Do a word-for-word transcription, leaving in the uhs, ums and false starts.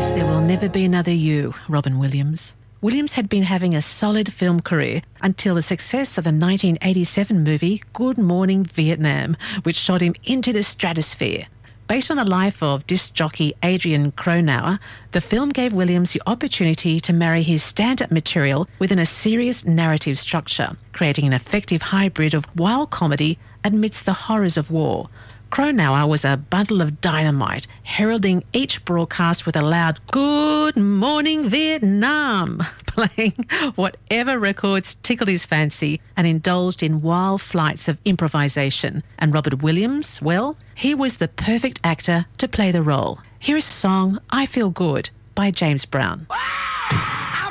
guess there will never be another you, Robin Williams. Williams had been having a solid film career until the success of the nineteen eighty-seven movie Good Morning Vietnam, which shot him into the stratosphere. Based on the life of disc jockey Adrian Cronauer, the film gave Williams the opportunity to marry his stand-up material within a serious narrative structure, creating an effective hybrid of wild comedy amidst the horrors of war. Cronauer was a bundle of dynamite, heralding each broadcast with a loud "Good Morning Vietnam," playing whatever records tickled his fancy and indulged in wild flights of improvisation. And Robert Williams, well, he was the perfect actor to play the role. Here is a song, I Feel Good, by James Brown.